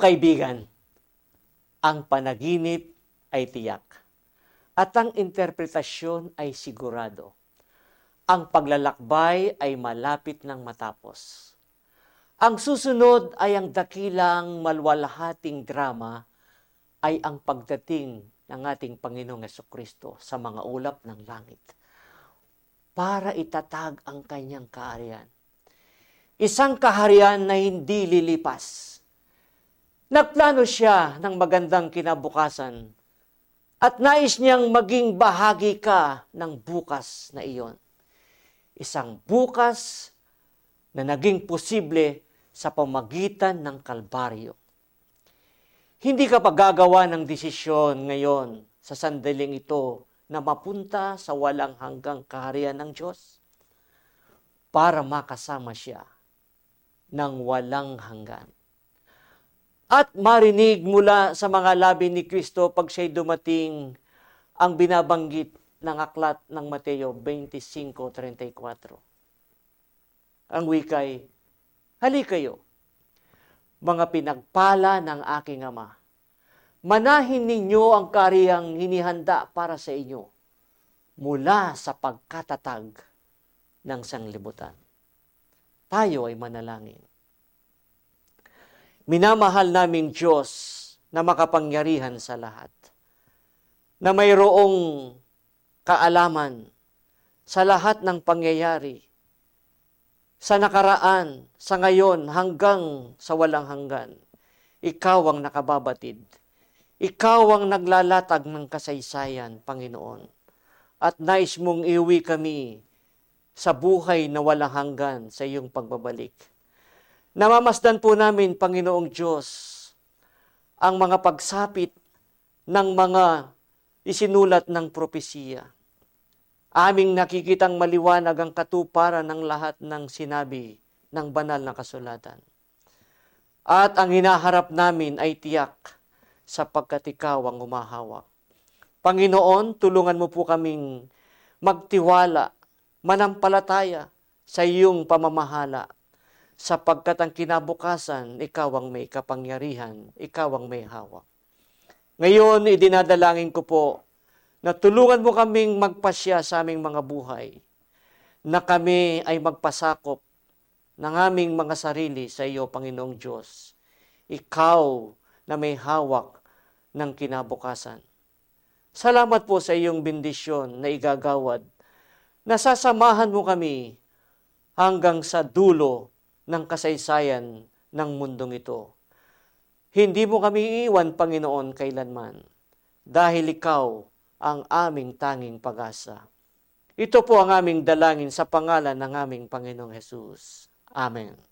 kaibigan, ang panaginip ay tiyak at ang interpretasyon ay sigurado. Ang paglalakbay ay malapit ng matapos. Ang susunod ay ang dakilang malwalhating drama ay ang pagdating ng ating Panginoong Hesukristo sa mga ulap ng langit para itatag ang kanyang kaharian. Isang kaharian na hindi lilipas. Nagplano siya ng magandang kinabukasan at nais niyang maging bahagi ka ng bukas na iyon. Isang bukas na naging posible sa pamagitan ng Kalbaryo. Hindi ka pa gagawa ng desisyon ngayon sa sandaling ito na mapunta sa walang hanggang kaharian ng Diyos para makasama siya ng walang hanggan. At marinig mula sa mga labi ni Kristo pag siya'y dumating ang binabanggit ng aklat ng Mateo 25:34. Ang wikay, "Hali kayo, mga pinagpala ng aking Ama. Manahin ninyo ang kahariang hinihanda para sa inyo mula sa pagkatatag ng sanglibutan." Tayo ay manalangin. Minamahal naming Diyos na makapangyarihan sa lahat, na mayroong kaalaman sa lahat ng pangyayari, sa nakaraan, sa ngayon, hanggang sa walang hanggan. Ikaw ang nakababatid. Ikaw ang naglalatag ng kasaysayan, Panginoon. At nais mong iuwi kami sa buhay na walang hanggan sa iyong pagbabalik. Namamasdan po namin, Panginoong Diyos, ang mga pagsapit ng mga isinulat ng propesiya. Aming nakikitang maliwanag ang katuparan ng lahat ng sinabi ng banal na kasulatan. At ang hinaharap namin ay tiyak sapagkat ikaw ang humahawak. Panginoon, tulungan mo po kaming magtiwala, manampalataya sa iyong pamamahala, sapagkat ang kinabukasan, ikaw ang may kapangyarihan, ikaw ang may hawak. Ngayon, idinadalangin ko po na tulungan mo kaming magpasya sa aming mga buhay, na kami ay magpasakop ng aming mga sarili sa iyo, Panginoong Diyos. Ikaw na may hawak ng kinabukasan. Salamat po sa iyong bendisyon na igagawad, na sasamahan mo kami hanggang sa dulo ng kasaysayan ng mundong ito. Hindi mo kami iiwan, Panginoon, kailanman, dahil ikaw ang aming tanging pag-asa. Ito po ang aming dalangin sa pangalan ng aming Panginoong Hesus. Amen.